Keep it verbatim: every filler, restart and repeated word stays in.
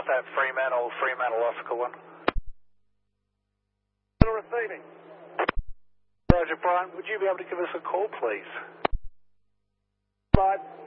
got that, Fremantle, Fremantle Oscar one. Receiving. Roger, Brian, would you be able to give us a call, please? Right.